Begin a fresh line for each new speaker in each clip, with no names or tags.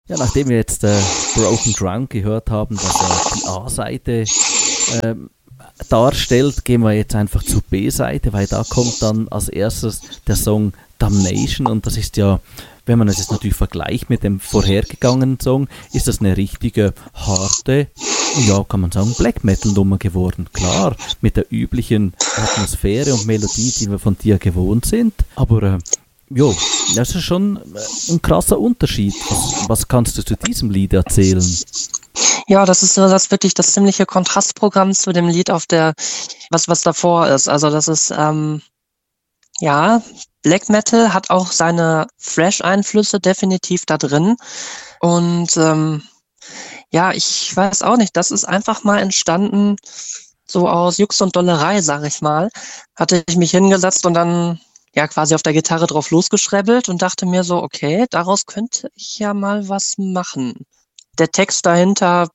Ja, nachdem wir jetzt Broken Drunk gehört haben, dass er die A-Seite darstellt, gehen wir jetzt einfach zur B-Seite, weil da kommt dann als erstes der Song Damnation und das ist ja, wenn man es jetzt natürlich vergleicht mit dem vorhergegangenen Song, ist das eine richtige harte, ja, kann man sagen, Black Metal Nummer geworden. Klar, mit der üblichen Atmosphäre und Melodie, die wir von dir gewohnt sind, aber jo, das ist schon ein krasser Unterschied. Was kannst du zu diesem Lied erzählen?
Ja, das ist so das wirklich das ziemliche Kontrastprogramm zu dem Lied auf der, was davor ist. Also das ist, ja, Black Metal hat auch seine Thrash-Einflüsse definitiv da drin. Und ja, ich weiß auch nicht, das ist einfach mal entstanden, so aus Jux und Dollerei, sag ich mal. Hatte ich mich hingesetzt und dann ja quasi auf der Gitarre drauf losgeschrebbelt und dachte mir so, okay, daraus könnte ich ja mal was machen. Der Text dahinter,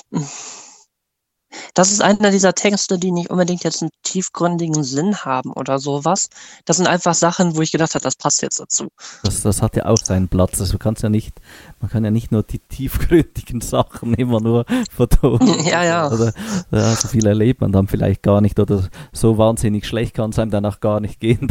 das ist einer dieser Texte, die nicht unbedingt jetzt einen tiefgründigen Sinn haben oder sowas. Das sind einfach Sachen, wo ich gedacht habe, das passt jetzt dazu.
Das hat ja auch seinen Platz. Also man kann ja nicht nur die tiefgründigen Sachen immer nur vertonen.
Ja.
Oder so viel erlebt man dann vielleicht gar nicht. Oder so wahnsinnig schlecht kann es einem danach gar nicht gehen,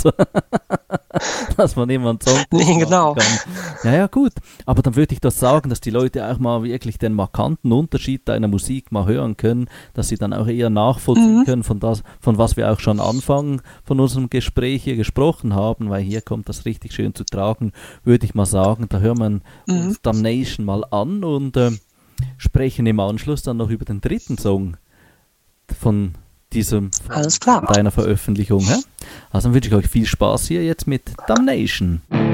dass man immer einen Song
nee, genau.
kann. Ja, gut. Aber dann würde ich das sagen, dass die Leute auch mal wirklich den markanten Unterschied deiner Musik mal hören können, dass sie dann auch eher nachvollziehen können von was wir auch schon Anfang von unserem Gespräch hier gesprochen haben, weil hier kommt das richtig schön zu tragen, würde ich mal sagen. Da hören wir uns Damnation mal an und sprechen im Anschluss dann noch über den dritten Song von
Alles klar.
deiner Veröffentlichung. Hä? Also dann wünsche ich euch viel Spaß hier jetzt mit Damnation.